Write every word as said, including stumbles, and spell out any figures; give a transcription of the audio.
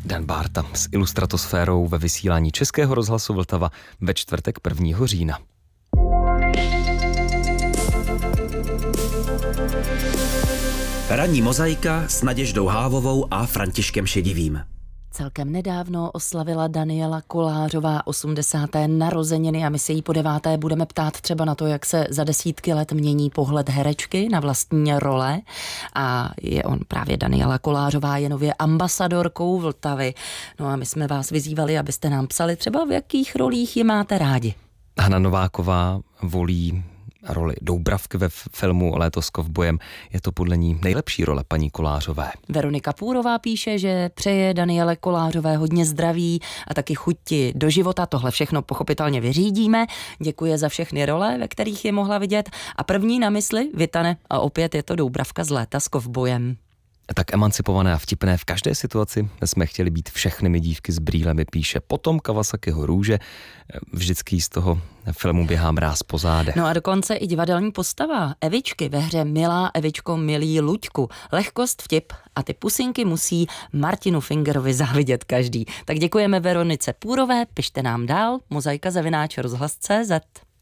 Dan Bárta s ilustratosférou ve vysílání Českého rozhlasu Vltava ve čtvrtek prvního října. Ranní mozaika s Naděždou Hávovou a Františkem Šedivým. Celkem nedávno oslavila Daniela Kolářová osmdesáté narozeniny a my se jí po deváté budeme ptát třeba na to, jak se za desítky let mění pohled herečky na vlastní role. A je on právě Daniela Kolářová je nově ambasadorkou Vltavy. No a my jsme vás vyzývali, abyste nám psali třeba v jakých rolích ji máte rádi. Hana Nováková volí roli Doubravky ve filmu Léto s kovbojem. Je to podle ní nejlepší role paní Kolářové. Veronika Půrová píše, že přeje Daniele Kolářové hodně zdraví a taky chuti do života. Tohle všechno pochopitelně vyřídíme. Děkuje za všechny role, ve kterých je mohla vidět. A první na mysli vytane a opět je to Doubravka z Léta s kovbojem. Tak emancipované a vtipné v každé situaci jsme chtěli být všechny my dívky s brýlemi, píše potom Kawasakiho Růže. Vždycky z toho filmu běhá mráz po zádech. No a dokonce i divadelní postava Evičky ve hře Milá Evičko, milý Luďku. Lehkost, vtip a ty pusinky musí Martinu Fingerovi závidět každý. Tak děkujeme Veronice Půrové, pište nám dál, mozaika zavináč rozhlas tečka cé zet.